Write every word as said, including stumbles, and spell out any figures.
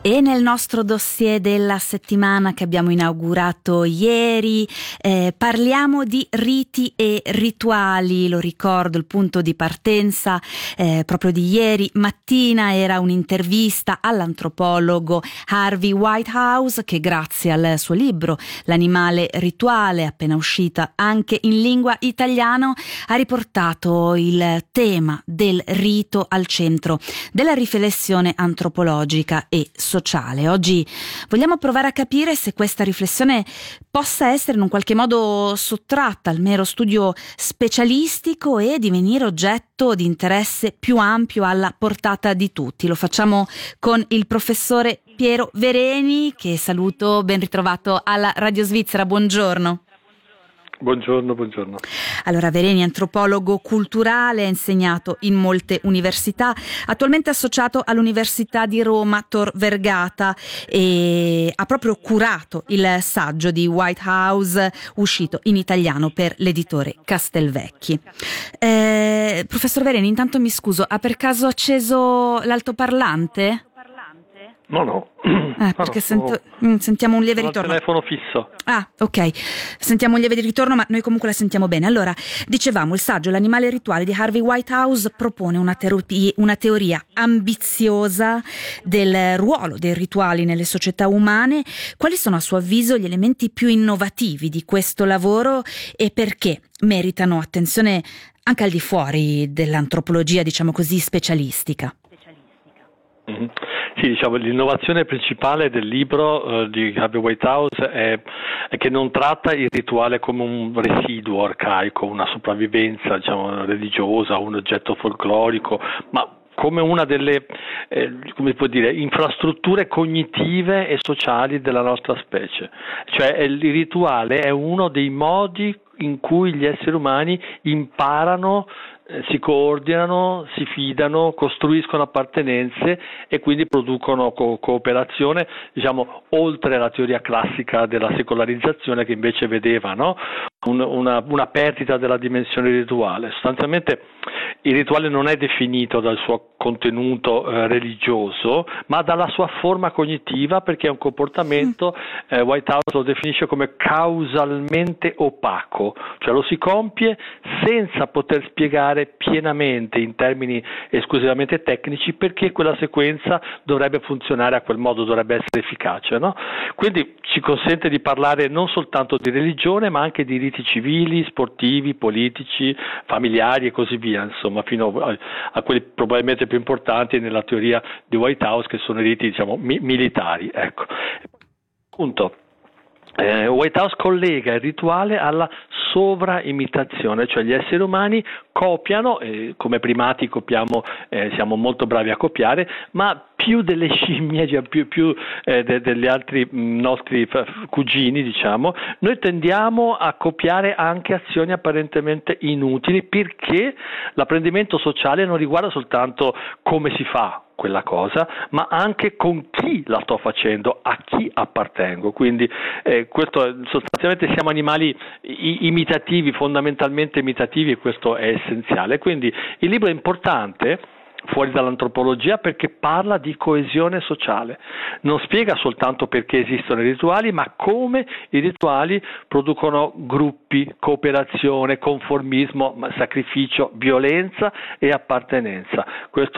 E nel nostro dossier della settimana che abbiamo inaugurato ieri eh, parliamo di riti e rituali. Lo ricordo, il punto di partenza eh, proprio di ieri mattina era un'intervista all'antropologo Harvey Whitehouse, che grazie al suo libro L'animale rituale, appena uscita anche in lingua italiana, ha riportato il tema del rito al centro della riflessione antropologica e sociale. Oggi vogliamo provare a capire se questa riflessione possa essere in un qualche modo sottratta al mero studio specialistico e divenire oggetto di interesse più ampio alla portata di tutti. Lo facciamo con il professore Piero Vereni, che saluto, ben ritrovato alla Radio Svizzera, buongiorno. Buongiorno, buongiorno. Allora, Vereni, antropologo culturale, ha insegnato in molte università, attualmente associato all'Università di Roma Tor Vergata, e ha proprio curato il saggio di Whitehouse uscito in italiano per l'editore Castelvecchi. Eh, professor Vereni, intanto mi scuso, ha per caso acceso l'altoparlante? No, no. Eh, perché sento, no. Sentiamo un lieve ritorno. Il telefono fisso. Ah, ok. Sentiamo un lieve ritorno, ma noi comunque la sentiamo bene. Allora, dicevamo, il saggio L'animale rituale di Harvey Whitehouse propone una, teoria, una teoria ambiziosa del ruolo dei rituali nelle società umane. Quali sono, a suo avviso, gli elementi più innovativi di questo lavoro e perché meritano attenzione anche al di fuori dell'antropologia, diciamo così, specialistica? Mm-hmm. Sì, diciamo, l'innovazione principale del libro eh, di Harvey Whitehouse è, è che non tratta il rituale come un residuo arcaico, una sopravvivenza, diciamo, religiosa, un oggetto folclorico, ma come una delle eh, come può dire, infrastrutture cognitive e sociali della nostra specie. Cioè il rituale è uno dei modi in cui gli esseri umani imparano, eh, si coordinano, si fidano, costruiscono appartenenze e quindi producono co- cooperazione, diciamo, oltre la teoria classica della secolarizzazione, che invece vedeva, no? Un, una, una perdita della dimensione rituale. Sostanzialmente il rituale non è definito dal suo contenuto eh, religioso, ma dalla sua forma cognitiva, perché è un comportamento, eh, Whitehouse lo definisce come causalmente opaco, cioè lo si compie senza poter spiegare pienamente in termini esclusivamente tecnici perché quella sequenza dovrebbe funzionare a quel modo, dovrebbe essere efficace, no? Quindi ci consente di parlare non soltanto di religione, ma anche di riti civili, sportivi, politici, familiari e così via, insomma, fino a, a quelli probabilmente più importanti nella teoria di Whitehouse, che sono i riti, diciamo, mi- militari. Ecco. Punto. Eh, Whitehouse collega il rituale alla sovraimitazione, cioè gli esseri umani copiano, eh, come primati copiamo, eh, siamo molto bravi a copiare, ma più delle scimmie, cioè più, più eh, de, degli altri mh, nostri f- cugini, diciamo, noi tendiamo a copiare anche azioni apparentemente inutili, perché l'apprendimento sociale non riguarda soltanto come si fa quella cosa, ma anche con chi la sto facendo, a chi appartengo. Quindi eh, questo sostanzialmente siamo animali i- imitativi, fondamentalmente imitativi, e questo è essenziale. Quindi il libro è importante fuori dall'antropologia perché parla di coesione sociale, non spiega soltanto perché esistono i rituali, ma come i rituali producono gruppi, cooperazione, conformismo, sacrificio, violenza e appartenenza. Questo